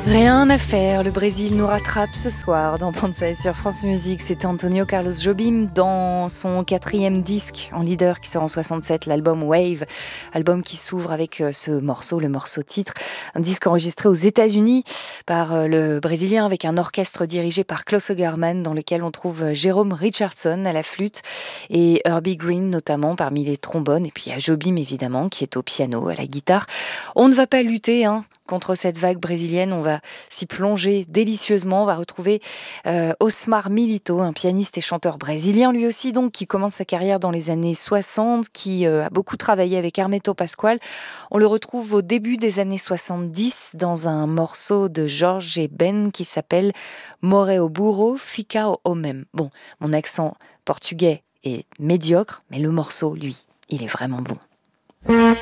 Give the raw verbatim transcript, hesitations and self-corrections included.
Rien à faire, le Brésil nous rattrape ce soir dans Banzai sur France Musique. C'était Antonio Carlos Jobim dans son quatrième disque en leader qui sort en soixante-sept, l'album Wave, album qui s'ouvre avec ce morceau, le morceau titre, un disque enregistré aux États-Unis par le Brésilien avec un orchestre dirigé par Klaus Ogerman dans lequel on trouve Jérôme Richardson à la flûte et Herbie Green notamment parmi les trombones, et puis il y a Jobim évidemment qui est au piano, à la guitare. On ne va pas lutter hein, contre cette vague brésilienne, on va s'y plonger délicieusement. On va retrouver euh, Osmar Milito, un pianiste et chanteur brésilien lui aussi, donc qui commence sa carrière dans les années soixante, qui euh, a beaucoup travaillé avec Hermeto Pascoal. On le retrouve au début des années soixante-dix dans un morceau de Jorge Ben qui s'appelle Morreu burro, fica o même. Bon, mon accent portugais est médiocre, mais le morceau, lui, il est vraiment bon.